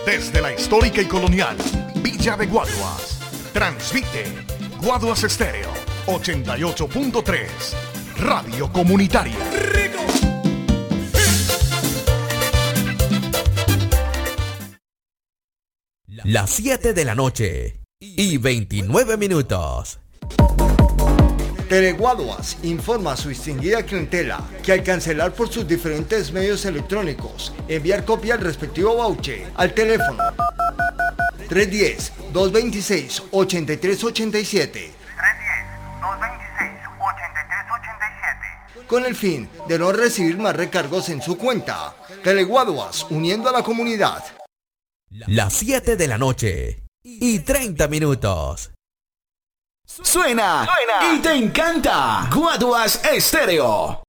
Desde la histórica y colonial Villa de Guaduas, transmite Guaduas Estéreo 88.3, Radio Comunitaria. Las 7 de la noche y 29 minutos. Teleguaduas informa a su distinguida clientela que al cancelar por sus diferentes medios electrónicos, enviar copia del respectivo voucher al teléfono 310-226-8387 con el fin de no recibir más recargos en su cuenta. Teleguaduas, uniendo a la comunidad. Las 7 de la noche y 30 minutos. Suena y te encanta Guaduas Estéreo.